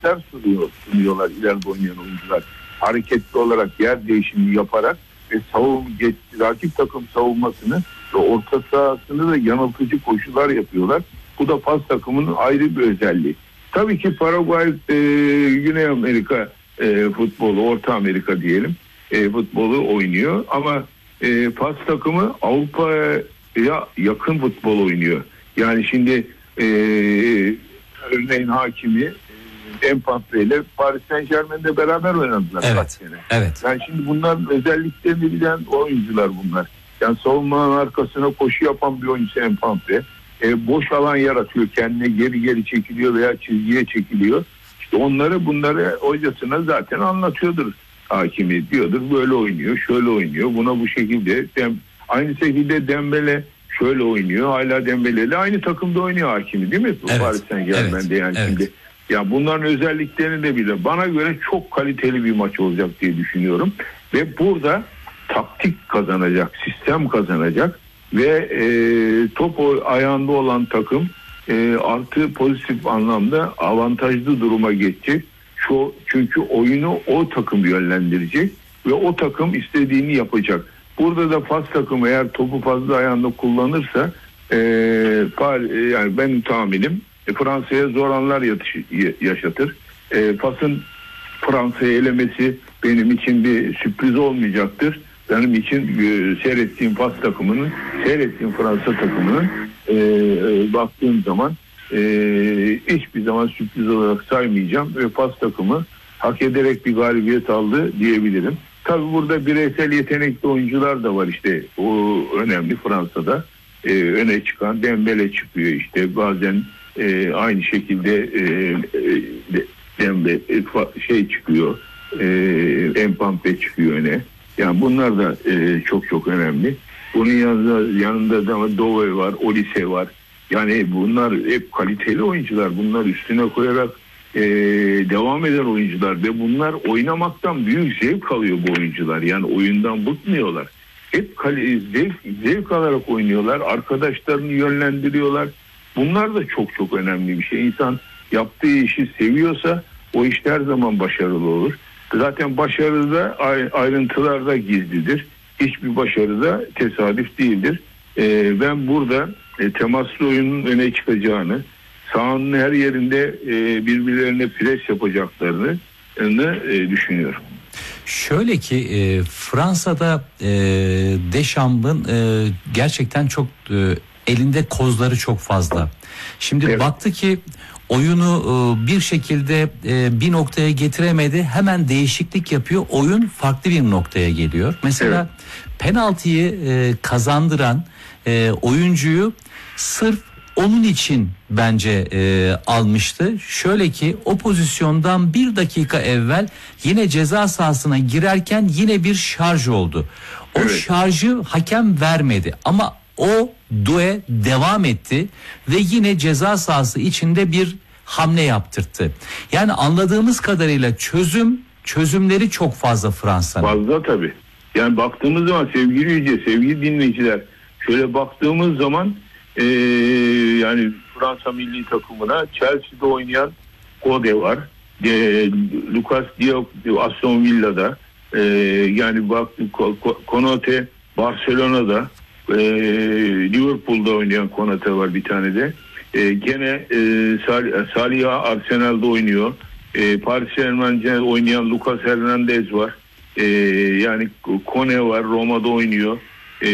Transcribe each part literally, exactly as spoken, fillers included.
hareketler sunuyor, sunuyorlar ileride oynayan oyuncular. Hareketli olarak yer değişimi yaparak ve savun, rakip takım savunmasını ve orta sahasını da yanıltıcı koşular yapıyorlar. Bu da Fas takımının ayrı bir özelliği. Tabii ki Paraguay, e, Güney Amerika e, futbolu, Orta Amerika diyelim e, futbolu oynuyor. Ama e, Fas takımı Avrupa'ya yakın futbol oynuyor. Yani şimdi e, örneğin Hakimi Mbappé ile Paris Saint-Germain'de beraber oynadılar. Evet. Evet. Yani şimdi bunların özelliklerini bilen oyuncular bunlar. Yani savunmanın arkasına koşu yapan bir oyuncu Mbappé. E, boş alan yaratıyor, kendine geri geri çekiliyor veya çizgiye çekiliyor. İşte onları bunları hocasına zaten anlatıyordur. Hakimi diyordur böyle oynuyor, şöyle oynuyor. Buna bu şekilde dem, aynı şekilde Dembele şöyle oynuyor. Hala Dembele ile aynı takımda oynuyor Hakimi değil mi? Evet. Paris Saint-Germain'de evet. Yani evet. Şimdi ya bunların özelliklerini de bile bana göre çok kaliteli bir maç olacak diye düşünüyorum. Ve burada taktik kazanacak, sistem kazanacak ve e, top ayağında olan takım e, artı pozitif anlamda avantajlı duruma geçecek. Şu, çünkü oyunu o takım yönlendirecek ve o takım istediğini yapacak. Burada da Fas takımı eğer topu fazla ayağında kullanırsa e, yani benim tahminim e, Fransa'ya zor anlar yatış, yaşatır. E, Fas'ın Fransa'ya elemesi benim için bir sürpriz olmayacaktır. Benim için e, seyrettiğim Fas takımının, seyrettiğim Fransa takımının e, e, baktığım zaman e, hiçbir zaman sürpriz olarak saymayacağım ve Fas takımı hak ederek bir galibiyet aldı diyebilirim. Tabii burada bireysel yetenekli oyuncular da var işte o önemli Fransa'da e, öne çıkan Dembele çıkıyor işte bazen e, aynı şekilde e, e, Dembele e, şey çıkıyor e, Mbappé çıkıyor öne. Yani bunlar da e, çok çok önemli. Bunun yanında, yanında da Dove var, Olise var. Yani bunlar hep kaliteli oyuncular. Bunlar üstüne koyarak e, devam eden oyuncular ve bunlar oynamaktan büyük zevk alıyor bu oyuncular. Yani oyundan bıkmıyorlar. Hep kale, zevk, zevk alarak oynuyorlar. Arkadaşlarını yönlendiriyorlar. Bunlar da çok çok önemli bir şey. İnsan yaptığı işi seviyorsa o iş her zaman başarılı olur. Zaten başarı da ayrıntılarda gizlidir. Hiçbir başarı da tesadüf değildir. Ee, ben burada e, temaslı oyunun öne çıkacağını, sahanın her yerinde e, birbirlerine pres yapacaklarını e, düşünüyorum. Şöyle ki e, Fransa'da e, Deschamps'ın e, gerçekten çok e, elinde kozları çok fazla. Şimdi evet. Baktı ki oyunu bir şekilde bir noktaya getiremedi. Hemen değişiklik yapıyor. Oyun farklı bir noktaya geliyor. Mesela evet. Penaltıyı kazandıran oyuncuyu sırf onun için bence almıştı. Şöyle ki o pozisyondan bir dakika evvel yine ceza sahasına girerken yine bir şarj oldu. O evet. şarjı hakem vermedi ama o Doué devam etti ve yine ceza sahası içinde bir hamle yaptırttı. Yani anladığımız kadarıyla çözüm çözümleri çok fazla Fransa'nın. Fazla tabii. Yani baktığımız zaman sevgili Yüce, sevgili dinleyiciler, şöyle baktığımız zaman ee, yani Fransa milli takımına Chelsea'de oynayan Kode var. E, Lucas Diop Aston Villa'da e, yani bak Konaté Barcelona'da e, Liverpool'da oynayan Konaté var bir tane de. E, gene e, Sal- Salih Arsenal'da oynuyor. E, Paris Saint-Germain'de oynayan Lucas Hernandez var. E, yani Kone var, Roma'da oynuyor. E,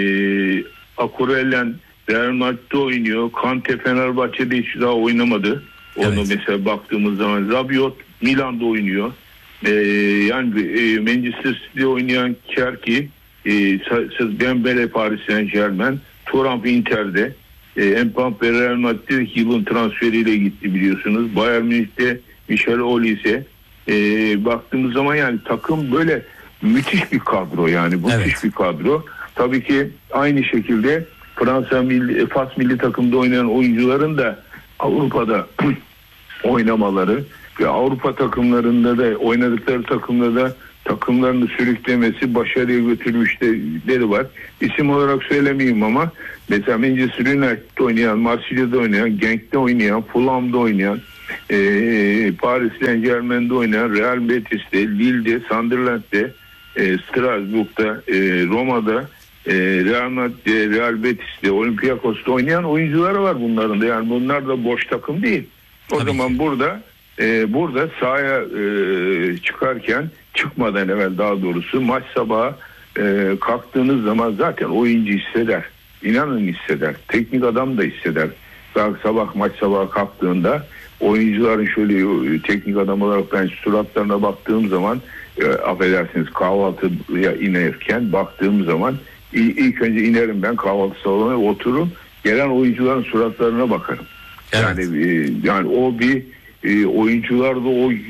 Akurellen Real Madrid'de oynuyor. Kante Fenerbahçe'de hiç daha oynamadı. Onu evet. Mesela baktığımız zaman Rabiot Milan'da oynuyor. Ee, yani e, Manchester City'de oynayan Cherki, e, Dembele Paris Saint-Germain, Thuram Inter'de, e, Mbappé Real Madrid'de yılın transferiyle gitti biliyorsunuz. Bayern Münih'te Michel Olise. E, baktığımız zaman yani takım böyle müthiş bir kadro yani müthiş evet. bir kadro. Tabii ki aynı şekilde Fransa milli, Fas milli takımda oynayan oyuncuların da Avrupa'da oynamaları ve Avrupa takımlarında da oynadıkları takımda da takımlarını sürüklemesi, başarıya götürmüşleri var. İsim olarak söylemeyeyim ama mesela Manchester United'da oynayan, Marsilya'da oynayan, Genk'te oynayan, Fulham'da oynayan, e, Paris Saint-Germain'de oynayan, Real Betis'te, Lille'de, Sunderland'de, e, Strasbourg'da, e, Roma'da, e, Real Madrid'de, Real Betis'te, Olympiakos'ta oynayan oyuncuları var bunların da. Yani bunlar da boş takım değil. O Tabii zaman ki. burada e, burada sahaya e, çıkarken, çıkmadan evvel daha doğrusu maç sabahı e, kalktığınız zaman zaten oyuncu hisseder. İnanın hisseder. Teknik adam da hisseder. Daha sabah maç sabah kalktığında oyuncuların şöyle teknik adam olarak ben suratlarına baktığım zaman e, affedersiniz kahvaltıya inerken baktığım zaman ilk önce inerim ben kahvaltı salonuna otururum. Gelen oyuncuların suratlarına bakarım. Evet. Yani e, yani o bir e, oyuncularda o e,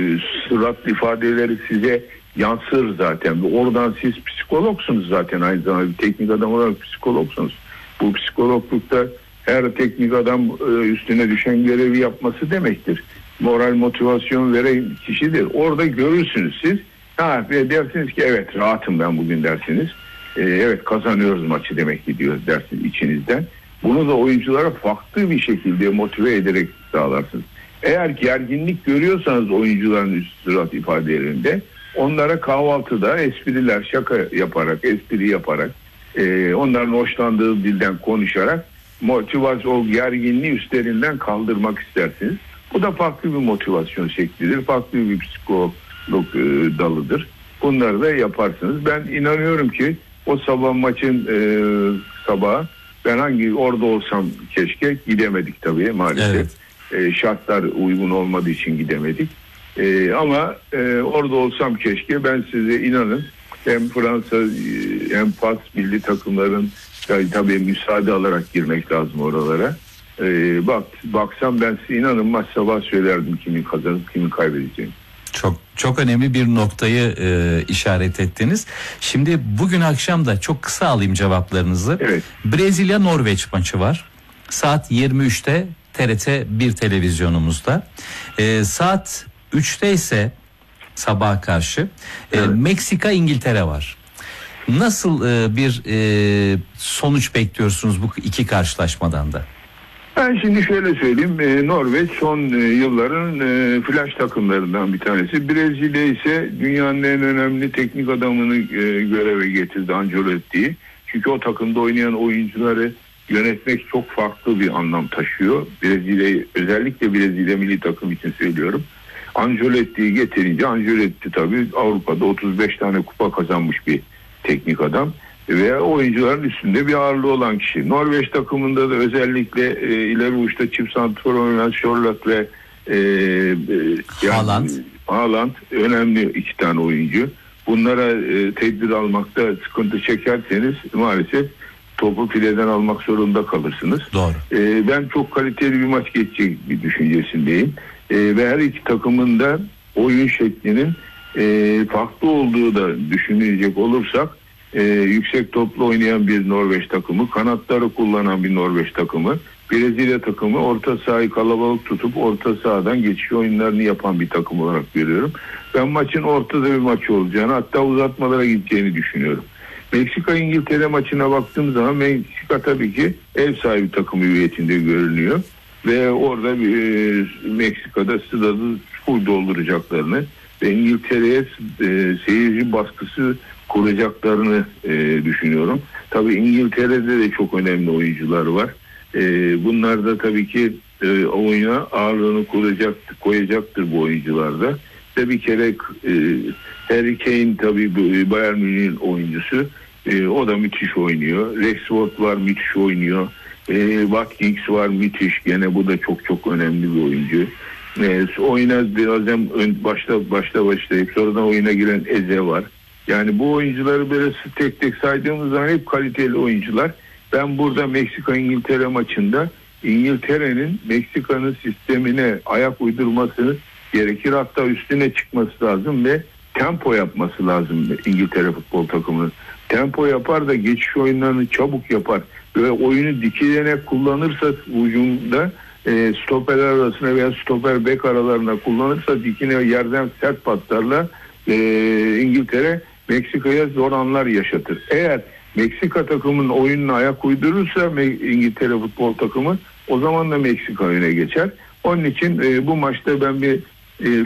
surat ifadeleri size yansır zaten. Oradan siz psikologsunuz zaten aynı zamanda. Teknik adam olarak psikologsunuz. Bu psikologlukta her teknik adam üstüne düşen görevi yapması demektir. Moral motivasyon veren kişidir. Orada görürsünüz siz. Ha, ve dersiniz ki evet rahatım ben bugün dersiniz. Ee, evet kazanıyoruz maçı demek ki diyoruz dersiniz içinizden. Bunu da oyunculara farklı bir şekilde motive ederek sağlarsınız. Eğer gerginlik görüyorsanız oyuncuların üst surat ifadelerinde onlara kahvaltıda espriler, şaka yaparak, espri yaparak, e, onların hoşlandığı dilden konuşarak motivasyon, o gerginliği üstlerinden kaldırmak istersiniz. Bu da farklı bir motivasyon şeklidir. Farklı bir psikolog e, dalıdır. Bunları da yaparsınız. Ben inanıyorum ki o sabah maçın e, sabahı ben hangi orada olsam keşke gidemedik tabii maalesef. Evet. E, şartlar uygun olmadığı için gidemedik. E, ama e, orada olsam keşke ben size inanın hem Fransa hem Fas milli takımların yani tabii müsaade alarak girmek lazım oralara. Ee, bak baksam ben size inanın maç sabah söylerdim kimin kazanıp kimin kaybedeceğini. Çok çok önemli bir noktayı e, işaret ettiniz. Şimdi bugün akşam da çok kısa alayım cevaplarınızı. Evet. Brezilya Norveç maçı var. Saat yirmi üçte T R T bir televizyonumuzda. E, saat üçte ise sabaha karşı evet. e, Meksika İngiltere var. Nasıl e, bir e, sonuç bekliyorsunuz bu iki karşılaşmadan da? Ben şimdi şöyle söyleyeyim. E, Norveç son e, yılların e, flash takımlarından bir tanesi. Brezilya ise dünyanın en önemli teknik adamını e, göreve getirdi, Ancelotti'yi. Çünkü o takımda oynayan oyuncuları yönetmek çok farklı bir anlam taşıyor. Brezilya, özellikle Brezilya milli takım için söylüyorum. Ancelotti'yi getirince Ancelotti tabii Avrupa'da otuz beş tane kupa kazanmış bir teknik adam ve oyuncuların üstünde bir ağırlığı olan kişi. Norveç takımında da özellikle e, ileri uçta çift santrfor oynayan Charlotte ve e, e, Haaland. Yani, Haaland önemli iki tane oyuncu. Bunlara e, tedbir almakta sıkıntı çekerseniz maalesef topu fileden almak zorunda kalırsınız. Doğru. E, ben çok kaliteli bir maç geçecek bir düşüncesindeyim. E, ve her iki takımın da oyun şeklinin e, farklı olduğu da düşünecek olursak e, yüksek toplu oynayan bir Norveç takımı, kanatları kullanan bir Norveç takımı, Brezilya takımı orta sahayı kalabalık tutup orta sahadan geçiş oyunlarını yapan bir takım olarak görüyorum. Ben maçın ortada bir maç olacağını, hatta uzatmalara gideceğini düşünüyorum. Meksika-İngiltere maçına baktığım zaman Meksika tabii ki ev sahibi takım hüviyetinde görünüyor. Ve orada bir, e, Meksika'da stadı full dolduracaklarını ve İngiltere'ye e, seyirci baskısı kuracaklarını e, düşünüyorum. Tabii İngiltere'de de çok önemli oyuncular var. E, bunlar da tabii ki e, oyuna ağırlığını koyacaktır, koyacaktır bu oyuncularda. İşte bir kere e, Harry Kane tabii Bayern Münih'in oyuncusu. E, o da müthiş oynuyor. Rashford var, müthiş oynuyor. E, Watkins var, müthiş. Gene bu da çok çok önemli bir oyuncu. E, oyuna biraz hem ön, başta başta başlayıp sonradan oyuna giren Eze var. Yani bu oyuncuları böyle tek tek saydığımız zaman hep kaliteli oyuncular. Ben burada Meksika-İngiltere maçında İngiltere'nin Meksika'nın sistemine ayak uydurmasını gerekir. Hatta üstüne çıkması lazım ve tempo yapması lazım İngiltere futbol takımının. Tempo yapar da geçiş oyunlarını çabuk yapar. Ve oyunu dikilene kullanırsa hücumda e, stoperler arasına veya stoper bek aralarına kullanırsa dikine yerden sert patlarla e, İngiltere Meksika'ya zor anlar yaşatır. Eğer Meksika takımının oyununa ayak uydurursa İngiltere futbol takımı o zaman da Meksika öne geçer. Onun için e, bu maçta ben bir e,